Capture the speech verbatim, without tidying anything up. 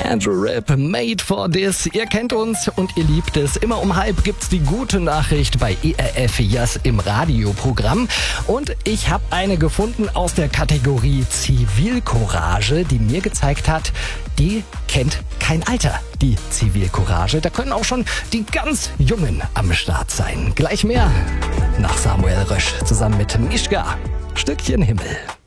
Andrew Rapp, made for this. Ihr kennt uns und ihr liebt es. Immer um halb gibt's die gute Nachricht bei E R F Yas im Radioprogramm. Und ich habe eine gefunden aus der Kategorie Zivilcourage, die mir gezeigt hat, die kennt kein Alter, die Zivilcourage. Da können auch schon die ganz Jungen am Start sein. Gleich mehr nach Samuel Rösch zusammen mit Mischka. Stückchen Himmel.